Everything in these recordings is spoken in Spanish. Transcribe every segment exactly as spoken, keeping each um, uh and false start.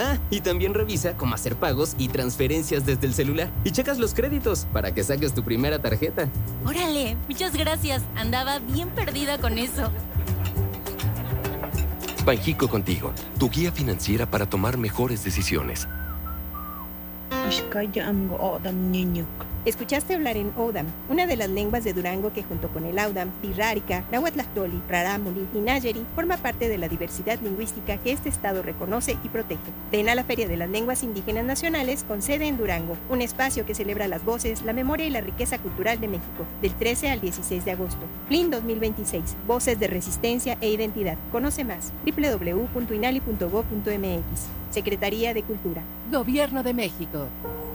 Ah, y también revisa cómo hacer pagos y transferencias desde el celular. Y checas los créditos para que saques tu primera tarjeta. ¡Órale! Muchas gracias. Andaba bien perdida con eso. Banjico Contigo, tu guía financiera para tomar mejores decisiones. Escuchaste hablar en Odam, una de las lenguas de Durango que junto con el Audam, Pirrárica, Nahuatlactoli, Rarámuri y Nayeri forma parte de la diversidad lingüística que este estado reconoce y protege. Ven a la Feria de las Lenguas Indígenas Nacionales con sede en Durango, un espacio que celebra las voces, la memoria y la riqueza cultural de México, del trece al dieciséis de agosto. F L I N dos mil veintiséis, Voces de Resistencia e Identidad. Conoce más, doble u doble u doble u punto inali punto gob punto m x. Secretaría de Cultura. Gobierno de México.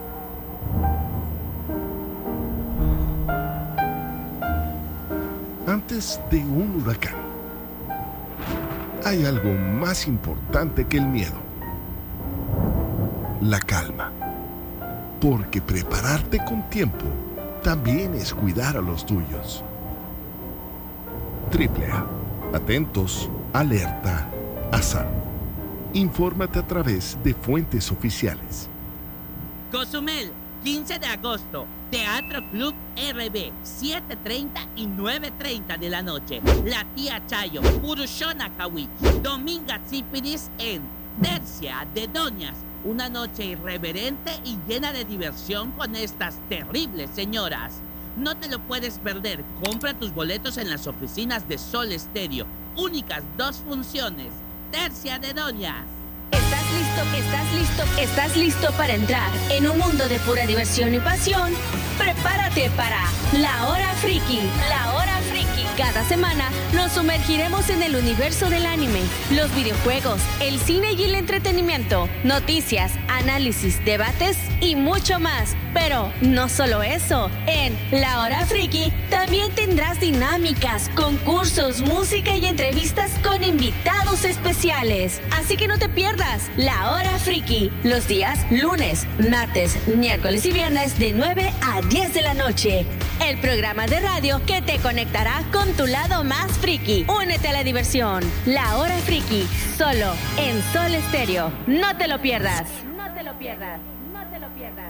Antes de un huracán, hay algo más importante que el miedo: la calma. Porque prepararte con tiempo también es cuidar a los tuyos. Triple A. Atentos, alerta, a salvo. Infórmate a través de fuentes oficiales. Cozumel, quince de agosto, Teatro Club R B, siete treinta y nueve treinta de la noche. La Tía Chayo, Purushona Kawich, Dominga Tsipiris en Tercia de Doñas. Una noche irreverente y llena de diversión con estas terribles señoras. No te lo puedes perder. Compra tus boletos en las oficinas de Sol Estéreo. Únicas dos funciones. Tercia de Doñas. ¿Estás listo? ¿Estás listo? ¿Estás listo para entrar en un mundo de pura diversión y pasión? Prepárate para La Hora Friki. La Hora Friki. Cada semana nos sumergiremos en el universo del anime, los videojuegos, el cine y el entretenimiento, noticias, análisis, debates y mucho más. Pero no solo eso, en La Hora Friki también tendrás dinámicas, concursos, música y entrevistas con invitados especiales. Así que no te pierdas La Hora Friki, los días lunes, martes, miércoles y viernes de nueve a diez de la noche. El programa de radio que te conectará con tu lado más friki. Únete a la diversión. La Hora Friki, solo en Sol Estéreo. No te lo pierdas. No te lo pierdas. No te lo pierdas.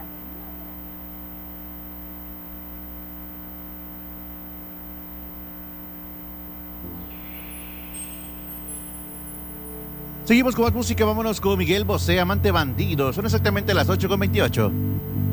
Seguimos con más música, vámonos con Miguel Bosé, Amante Bandido. Son exactamente las ocho con veintiocho.